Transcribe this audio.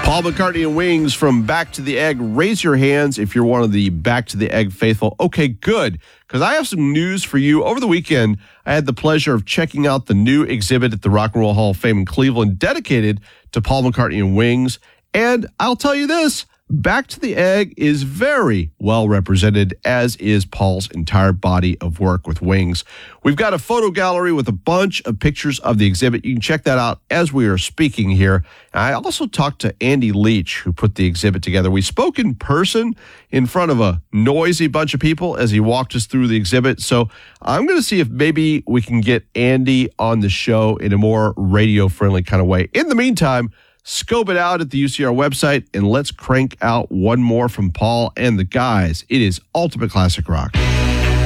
Paul McCartney and Wings from Back to the Egg. Raise your hands if you're one of the Back to the Egg faithful. Okay, good, because I have some news for you. Over the weekend, I had the pleasure of checking out the new exhibit at the Rock and Roll Hall of Fame in Cleveland dedicated to Paul McCartney and Wings. And I'll tell you this, Back to the Egg is very well represented, as is Paul's entire body of work with Wings. We've got a photo gallery with a bunch of pictures of the exhibit. You can check that out as we are speaking here. I also talked to Andy Leach, who put the exhibit together. We spoke in person in front of a noisy bunch of people as he walked us through the exhibit. So I'm going to see if maybe we can get Andy on the show in a more radio-friendly kind of way. In the meantime, scope it out at the UCR website, and let's crank out one more from Paul and the guys. It is Ultimate Classic Rock.